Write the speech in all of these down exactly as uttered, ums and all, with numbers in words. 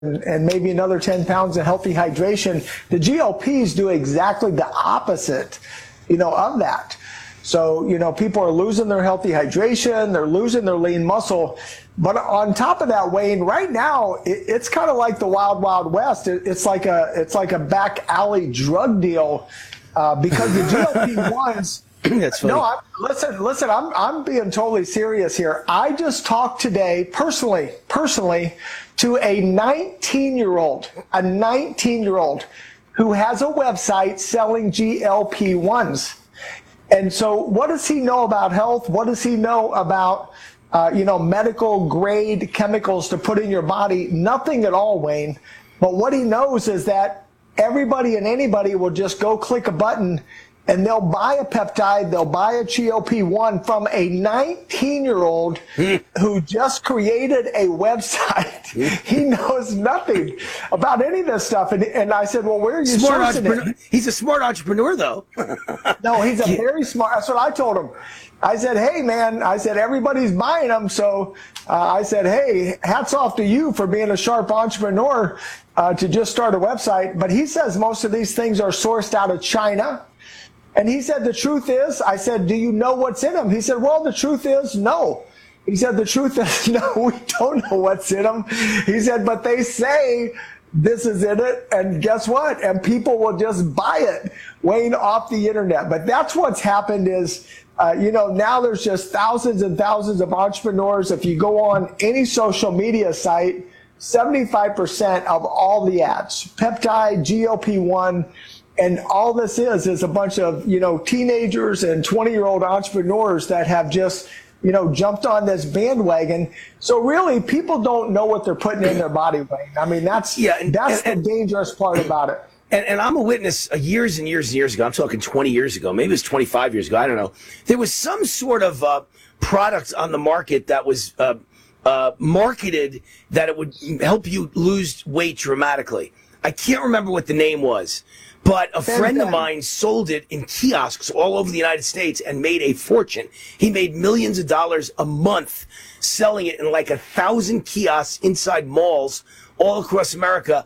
and, and maybe another ten pounds of healthy hydration. The G L Ps do exactly the opposite, you know, of that. So, you know, people are losing their healthy hydration, they're losing their lean muscle. But on top of that, Wayne, right now, it, it's kind of like the wild, wild west. It, it's like a it's like a back alley drug deal uh, because the G L P ones. That's funny. No, I'm, listen, listen, I'm I'm being totally serious here. I just talked today, personally, personally, to a nineteen-year-old, a nineteen-year-old who has a website selling G L P ones. And so what does he know about health? What does he know about, uh, you know, medical grade chemicals to put in your body? Nothing at all, Wayne. But what he knows is that everybody and anybody will just go click a button and they'll buy a peptide, they'll buy a G L P one from a nineteen-year-old who just created a website. He knows nothing about any of this stuff. And, and I said, well, where are you Smart sourcing entrepreneur. it? He's a smart entrepreneur, though. No, he's a very smart. That's what I told him. I said, hey, man, I said, everybody's buying them. So uh, I said, hey, hats off to you for being a sharp entrepreneur uh, to just start a website. But he says most of these things are sourced out of China. And he said, the truth is, I said, do you know what's in them? He said, well, the truth is, no. He said, the truth is, no, we don't know what's in them. He said, but they say this is in it, and guess what? And people will just buy it, Wayne, off the internet. But that's what's happened is, uh, you know, now there's just thousands and thousands of entrepreneurs. If you go on any social media site, seventy-five percent of all the ads, peptide, G L P one, and all this is is a bunch of, you know, teenagers and twenty-year-old entrepreneurs that have just, you know, jumped on this bandwagon. So really, people don't know what they're putting in their body, Wayne. I mean, that's yeah, and, that's and, the dangerous part about it. And, and I'm a witness. Uh, years and years and years ago, I'm talking twenty years ago, maybe it was twenty-five years ago, I don't know. There was some sort of uh, product on the market that was uh, uh, marketed that it would help you lose weight dramatically. I can't remember what the name was. But a friend of mine sold it in kiosks all over the United States and made a fortune. He made millions of dollars a month selling it in like a thousand kiosks inside malls all across America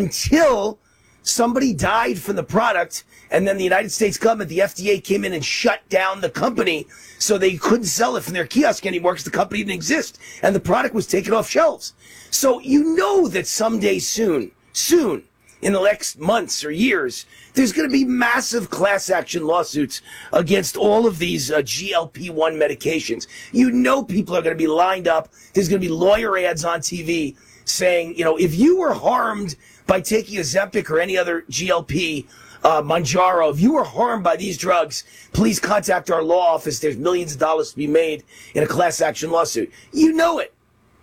until somebody died from the product. And then the United States government, the F D A, came in and shut down the company so they couldn't sell it from their kiosk anymore because the company didn't exist. And the product was taken off shelves. So you know that someday soon, soon, in the next months or years, there's going to be massive class action lawsuits against all of these uh, G L P one medications. You know people are going to be lined up. There's going to be lawyer ads on T V saying, you know, if you were harmed by taking Ozempic or any other G L P, uh, Mounjaro, if you were harmed by these drugs, please contact our law office. There's millions of dollars to be made in a class action lawsuit. You know it.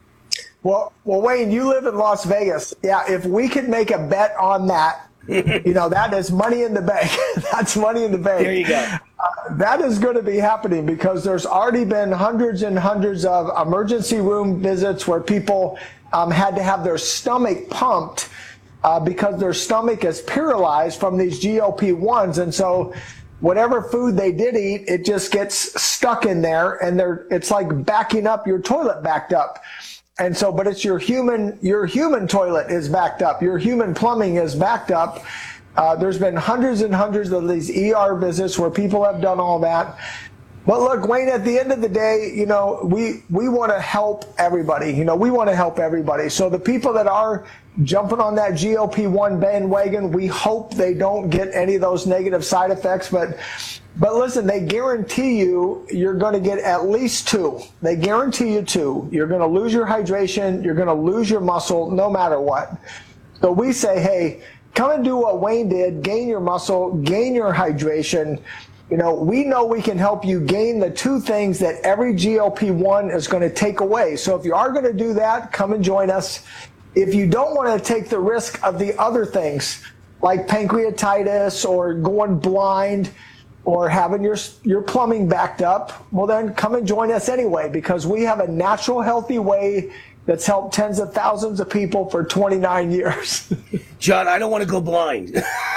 Well, well, Wayne, you live in Las Vegas. Yeah, if we could make a bet on that, you know, that is money in the bank. That's money in the bank. There you go. Uh, that is going to be happening because there's already been hundreds and hundreds of emergency room visits where people um, had to have their stomach pumped uh, because their stomach is paralyzed from these G L P ones. And so whatever food they did eat, it just gets stuck in there, and they're, it's like backing up your toilet backed up. And so, but it's your human, your human toilet is backed up. Your human plumbing is backed up. Uh, there's been hundreds and hundreds of these E R visits where people have done all that. But look, Wayne, at the end of the day, you know, we, we want to help everybody. You know, we want to help everybody. So the people that are jumping on that G L P one bandwagon, we hope they don't get any of those negative side effects. But But listen, they guarantee you you're going to get at least two. They guarantee you two. You're going to lose your hydration. You're going to lose your muscle no matter what. So we say, hey, come and do what Wayne did. Gain your muscle, gain your hydration. You know, we know we can help you gain the two things that every G L P one is going to take away. So if you are going to do that, come and join us. If you don't want to take the risk of the other things like pancreatitis or going blind, or having your your plumbing backed up, well then come and join us anyway, because we have a natural, healthy way that's helped tens of thousands of people for twenty-nine years. John, I don't want to go blind.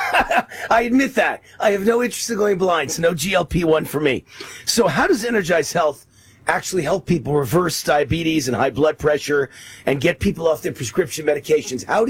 I admit that. I have no interest in going blind, so no G L P one for me. So how does Energize Health actually help people reverse diabetes and high blood pressure and get people off their prescription medications. How do